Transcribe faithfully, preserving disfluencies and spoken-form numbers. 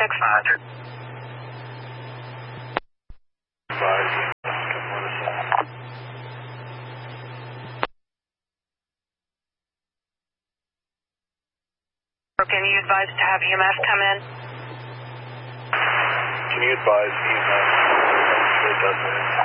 six. Roger. Can you advise to have E M S come in? Can you advise E M S?